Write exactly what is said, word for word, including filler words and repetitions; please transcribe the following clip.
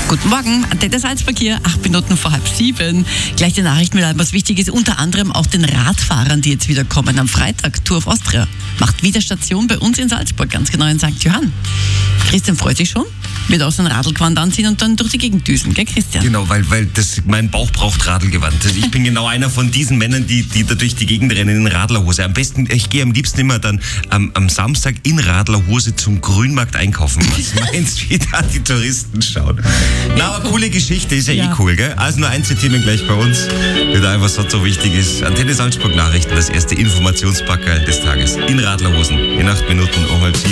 Guten Morgen, Antenne Salzburg hier, acht Minuten vor halb sieben. Gleich die Nachrichten mit allem, was wichtig ist, unter anderem auch den Radfahrern, die jetzt wieder kommen. Am Freitag, Tour of Austria, macht wieder Station bei uns in Salzburg, ganz genau in Sankt Johann. Christian freut sich schon, wird auch sein Radlgewand anziehen und dann durch die Gegend düsen, gell Christian? Genau, weil, weil das, mein Bauch braucht Radlgewand. Also ich bin genau einer von diesen Männern, die, die da durch die Gegend rennen in Radlerhose. Am besten, ich gehe am liebsten immer dann am, am Samstag in Radlerhose zum Grünmarkt einkaufen. Was meinst du, wie da die Touristen schauen? Na, aber coole Geschichte, ist ja, ja. eh cool, gell? Also nur Einzelthemen gleich bei uns, wie da einfach so, so wichtig ist. Antenne Salzburg Nachrichten, das erste Informationspackerl des Tages. In Radlerhosen, in acht Minuten um halb sieben.